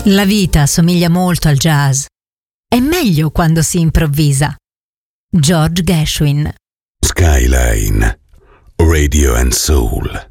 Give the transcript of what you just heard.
La vita somiglia molto al jazz. È meglio quando si improvvisa. George Gershwin. Skyline, Radio and Soul.